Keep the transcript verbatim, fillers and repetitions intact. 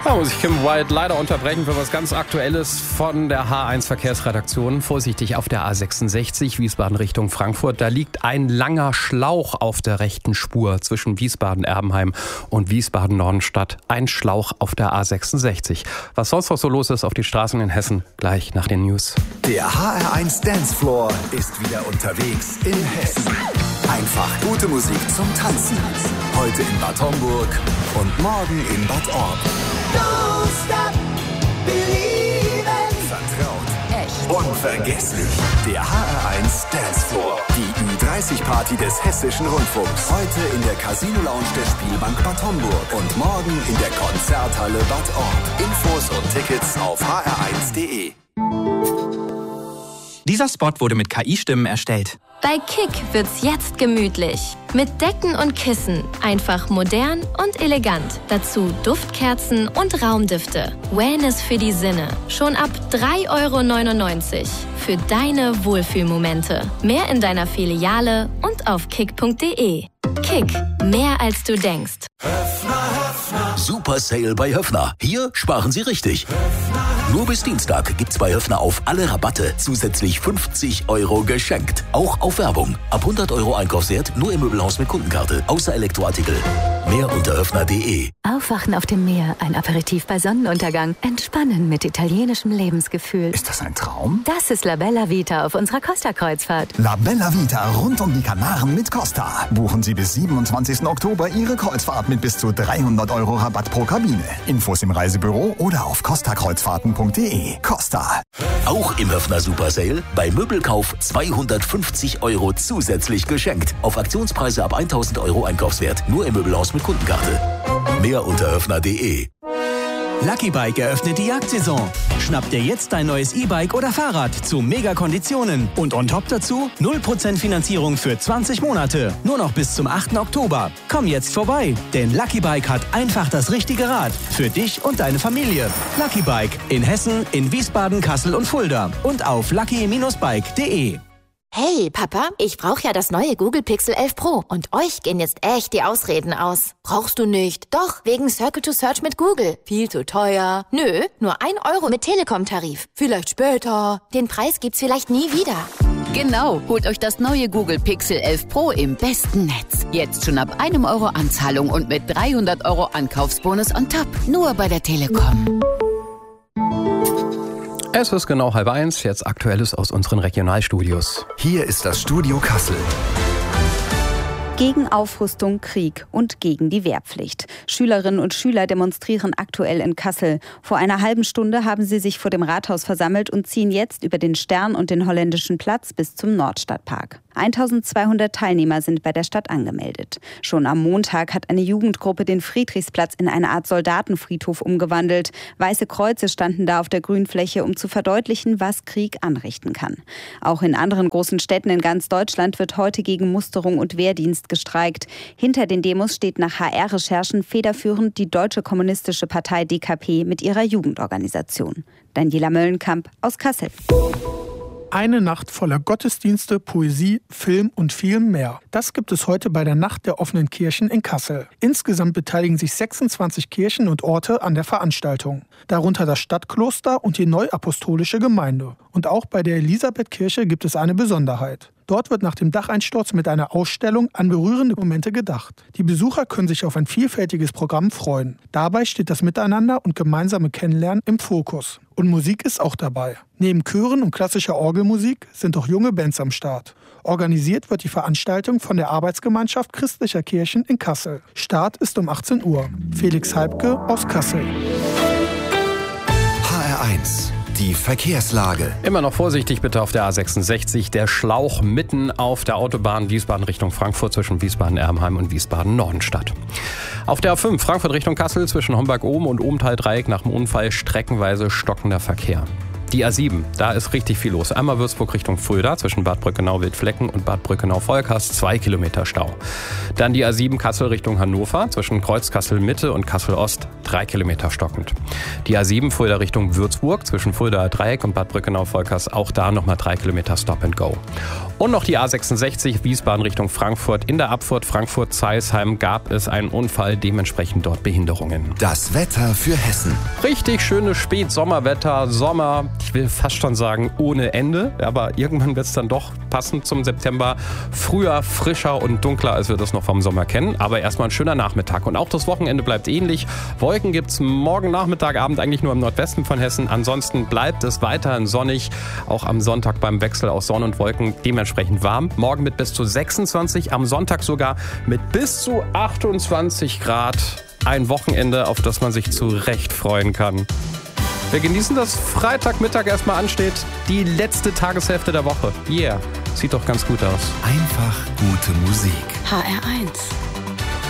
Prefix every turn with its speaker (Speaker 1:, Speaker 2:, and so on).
Speaker 1: Da muss ich Kim White leider unterbrechen für was ganz Aktuelles von der H eins Verkehrsredaktion. Vorsichtig auf der A sechsundsechzig, Wiesbaden Richtung Frankfurt. Da liegt ein langer Schlauch auf der rechten Spur zwischen Wiesbaden-Erbenheim und Wiesbaden-Nordenstadt. Ein Schlauch auf der A sechsundsechzig. Was sonst noch so los ist auf den Straßen in Hessen, gleich nach den News.
Speaker 2: Der H R eins Dancefloor ist wieder unterwegs in Hessen. Einfach gute Musik zum Tanzen. Heute in Bad Homburg und morgen in Bad Orb.
Speaker 3: Don't stop believing.
Speaker 2: Vertraut. Echt. Unvergesslich. Der H R eins Dancefloor. Die Ü dreißig Party des Hessischen Rundfunks. Heute in der Casino Lounge der Spielbank Bad Homburg. Und morgen in der Konzerthalle Bad Orb. Infos und Tickets auf h r eins punkt de.
Speaker 4: Dieser Spot wurde mit K I-Stimmen erstellt.
Speaker 5: Bei Kick wird's jetzt gemütlich. Mit Decken und Kissen. Einfach modern und elegant. Dazu Duftkerzen und Raumdüfte. Wellness für die Sinne. Schon ab drei Euro neunundneunzig. Für deine Wohlfühlmomente. Mehr in deiner Filiale und auf kick punkt de. Kick. Mehr als du denkst.
Speaker 6: Super Sale bei Höffner. Hier sparen Sie richtig. Nur bis Dienstag gibt's bei Höffner auf alle Rabatte zusätzlich fünfzig Euro geschenkt. Auch auf Werbung. Ab hundert Euro Einkaufswert nur im Möbelhaus mit Kundenkarte. Außer Elektroartikel. Mehr unter höffner punkt de.
Speaker 7: Aufwachen auf dem Meer, ein Aperitif bei Sonnenuntergang. Entspannen mit italienischem Lebensgefühl.
Speaker 2: Ist das ein Traum?
Speaker 7: Das ist La Bella Vita auf unserer Costa-Kreuzfahrt.
Speaker 2: La Bella Vita rund um die Kanaren mit Costa. Buchen Sie bis siebenundzwanzigsten Oktober Ihre Kreuzfahrt mit bis zu dreihundert Euro Rabatt pro Kabine. Infos im Reisebüro oder auf costa kreuzfahrten punkt de. Costa.
Speaker 6: Auch im Höffner Super Sale. Bei Möbelkauf zweihundertfünfzig Euro zusätzlich geschenkt. Auf Aktionspreise ab tausend Euro Einkaufswert. Nur im Möbelhaus mit Kundenkarte. Mehr unter höffner punkt de.
Speaker 4: Lucky Bike eröffnet die Jagdsaison. Schnapp dir jetzt dein neues E-Bike oder Fahrrad zu Mega-Konditionen. Und on top dazu null Prozent Finanzierung für zwanzig Monate. Nur noch bis zum achten Oktober. Komm jetzt vorbei, denn Lucky Bike hat einfach das richtige Rad. Für dich und deine Familie. Lucky Bike in Hessen, in Wiesbaden, Kassel und Fulda. Und auf lucky Bindestrich bike punkt de.
Speaker 8: Hey, Papa, ich brauche ja das neue Google Pixel elf Pro und euch gehen jetzt echt die Ausreden aus. Brauchst du nicht? Doch, wegen Circle to Search mit Google. Viel zu teuer. Nö, nur ein Euro mit Telekom-Tarif. Vielleicht später. Den Preis gibt's vielleicht nie wieder.
Speaker 9: Genau, holt euch das neue Google Pixel elf Pro im besten Netz. Jetzt schon ab einem Euro Anzahlung und mit dreihundert Euro Ankaufsbonus on top. Nur bei der Telekom.
Speaker 1: Es ist genau halb eins, jetzt Aktuelles aus unseren Regionalstudios.
Speaker 2: Hier ist das Studio Kassel.
Speaker 10: Gegen Aufrüstung, Krieg und gegen die Wehrpflicht. Schülerinnen und Schüler demonstrieren aktuell in Kassel. Vor einer halben Stunde haben sie sich vor dem Rathaus versammelt und ziehen jetzt über den Stern und den Holländischen Platz bis zum Nordstadtpark. eintausendzweihundert Teilnehmer sind bei der Stadt angemeldet. Schon am Montag hat eine Jugendgruppe den Friedrichsplatz in eine Art Soldatenfriedhof umgewandelt. Weiße Kreuze standen da auf der Grünfläche, um zu verdeutlichen, was Krieg anrichten kann. Auch in anderen großen Städten in ganz Deutschland wird heute gegen Musterung und Wehrdienst gestreikt. Hinter den Demos steht nach H R-Recherchen federführend die Deutsche Kommunistische Partei D K P mit ihrer Jugendorganisation. Daniela Möllenkamp aus Kassel.
Speaker 11: Eine Nacht voller Gottesdienste, Poesie, Film und viel mehr. Das gibt es heute bei der Nacht der offenen Kirchen in Kassel. Insgesamt beteiligen sich sechsundzwanzig Kirchen und Orte an der Veranstaltung. Darunter das Stadtkloster und die Neuapostolische Gemeinde. Und auch bei der Elisabethkirche gibt es eine Besonderheit. Dort wird nach dem Dacheinsturz mit einer Ausstellung an berührende Momente gedacht. Die Besucher können sich auf ein vielfältiges Programm freuen. Dabei steht das Miteinander und gemeinsame Kennenlernen im Fokus. Und Musik ist auch dabei. Neben Chören und klassischer Orgelmusik sind auch junge Bands am Start. Organisiert wird die Veranstaltung von der Arbeitsgemeinschaft christlicher Kirchen in Kassel. Start ist um achtzehn Uhr. Felix Halbke aus Kassel.
Speaker 2: H R eins. Die Verkehrslage.
Speaker 1: Immer noch vorsichtig bitte auf der A sechsundsechzig. Der Schlauch mitten auf der Autobahn Wiesbaden Richtung Frankfurt zwischen Wiesbaden-Erbenheim und Wiesbaden-Nordenstadt. Auf der A fünf Frankfurt Richtung Kassel zwischen Homberg-Ohm und Ohmtal-Dreieck nach dem Unfall streckenweise stockender Verkehr. Die A sieben, da ist richtig viel los. Einmal Würzburg Richtung Fulda zwischen Bad Brückenau-Wildflecken und Bad Brückenau-Volkers, zwei Kilometer Stau. Dann die A sieben Kassel Richtung Hannover zwischen Kreuz Kassel-Mitte und Kassel-Ost, drei Kilometer stockend. Die A sieben Fulda Richtung Würzburg zwischen Fuldaer Dreieck und Bad Brückenau-Volkers, auch da nochmal drei Kilometer Stop and Go. Und noch die A sechsundsechzig Wiesbaden Richtung Frankfurt. In der Abfahrt Frankfurt-Zeilsheim gab es einen Unfall, dementsprechend dort Behinderungen.
Speaker 2: Das Wetter für Hessen.
Speaker 1: Richtig schönes Spätsommerwetter, Sommer, ich will fast schon sagen ohne Ende, aber irgendwann wird es dann doch passend zum September früher, frischer und dunkler, als wir das noch vom Sommer kennen. Aber erstmal ein schöner Nachmittag und auch das Wochenende bleibt ähnlich. Wolken gibt es morgen Nachmittag, Abend eigentlich nur im Nordwesten von Hessen. Ansonsten bleibt es weiterhin sonnig, auch am Sonntag beim Wechsel aus Sonne und Wolken dementsprechend warm. Morgen mit bis zu sechsundzwanzig, am Sonntag sogar mit bis zu achtundzwanzig Grad. Ein Wochenende, auf das man sich zu Recht freuen kann. Wir genießen, dass Freitagmittag erstmal ansteht. Die letzte Tageshälfte der Woche. Yeah, sieht doch ganz gut aus.
Speaker 2: Einfach gute Musik.
Speaker 12: H R eins.